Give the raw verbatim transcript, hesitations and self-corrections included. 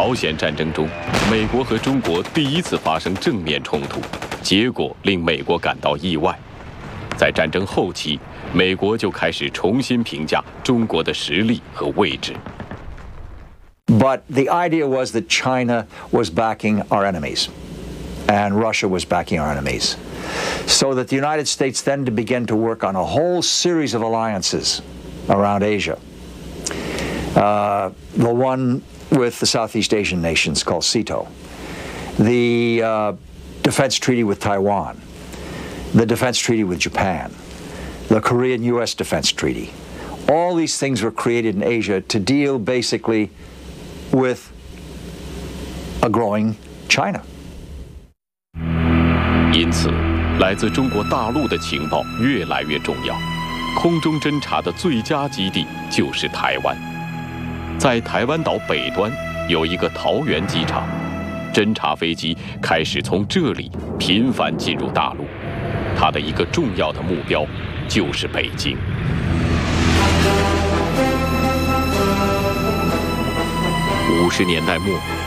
朝鲜战争中，美国和中国第一次发生正面冲突，结果令美国感到意外。在战争后期，美国就开始重新评价中国的实力和位置。 But the idea was that China was backing our enemies, and Russia was backing our enemies. So that the United States then began to work on a whole series of alliances around Asia. Uh, the one with the Southeast Asian nations called SEATO, the uh, defense treaty with Taiwan, the defense treaty with Japan, the Korean-U S defense treaty. All these things were created in Asia to deal basically with a growing China. 因此，来自中国大陆的情报越来越重要。空中侦察的最佳基地就是台湾。在台湾岛北端有一个桃园机场，侦察飞机开始从这里频繁进入大陆。它的一个重要的目标就是北京。五十年代末，